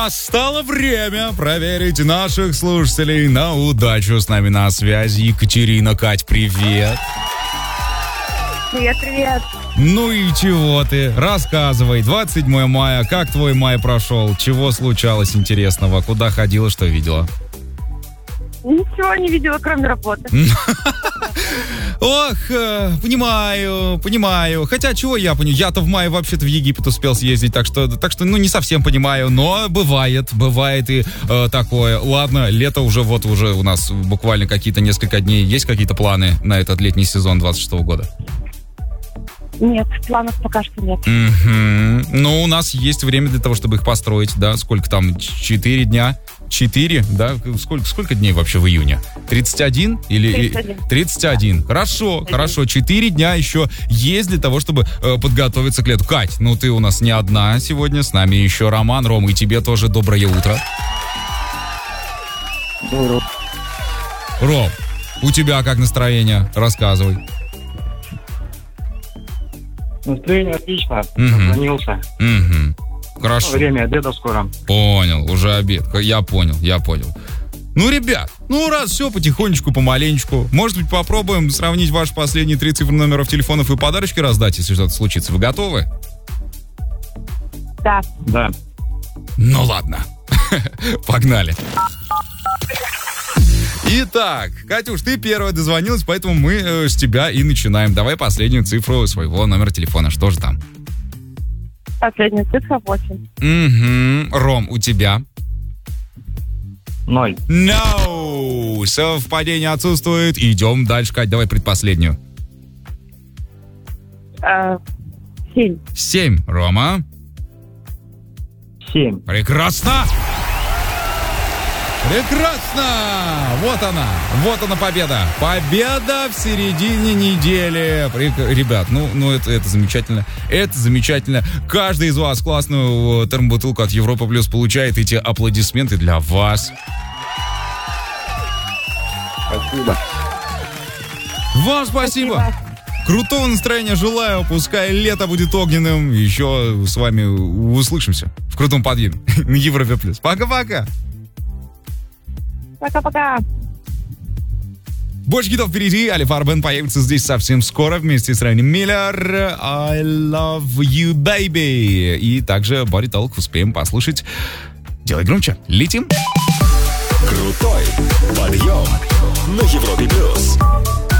Настало время проверить наших слушателей на удачу. С нами на связи Екатерина. Кать, привет. Привет, привет. Ну и чего ты? Рассказывай. 27 мая. Как твой май прошел? Чего случалось интересного? Куда ходила, что видела? Ничего не видела, кроме работы. Ох, понимаю. Хотя, чего я понимаю? Я-то в мае вообще-то в Египет успел съездить, так что, не совсем понимаю, но бывает и такое. Ладно, лето уже у нас буквально какие-то несколько дней. Есть какие-то планы на этот летний сезон 26-го года? Нет, планов пока что нет. Ну, у нас есть время для того, чтобы их построить, да? Сколько там? 4 дня? 4, да? Сколько дней вообще в июне? 31? 31. Хорошо. 4 дня еще есть для того, чтобы подготовиться к лету. Кать, ну ты у нас не одна сегодня, с нами еще Роман. Ром, и тебе тоже доброе утро. Ром, у тебя как настроение? Рассказывай. Настроение отлично. Позвонился. Хорошо. Время обеда скоро. Понял, уже обед. Я понял. Ну, ребят, раз все потихонечку, помаленечку. Может быть, попробуем сравнить ваши последние 3 цифры номеров телефонов и подарочки раздать, если что-то случится. Вы готовы? Да. Ну, ладно. Погнали. Итак, Катюш, ты первая дозвонилась, поэтому мы с тебя и начинаем. Давай последнюю цифру своего номера телефона. Что же там? Последняя цифра 8. Ром, у тебя? 0. No! Совпадение отсутствует. Идем дальше, Кать, давай предпоследнюю. 7. 7. Рома? 7. Прекрасно! Вот она победа. Победа в середине недели. Ребят, это замечательно. Это замечательно. Каждый из вас классную термобутылку от Европа Плюс получает. Эти аплодисменты для вас. Спасибо. Вам спасибо. Крутого настроения желаю. Пускай лето будет огненным. Еще с вами услышимся в крутом подъеме на Европе Плюс. Пока-пока. Пока-пока. Больше хитов впереди. Али Фарбен появится здесь совсем скоро вместе с Ренни Миллер. I love you, baby. И также Body Talk успеем послушать. Делай громче. Летим. Крутой подъем на Европе Плюс.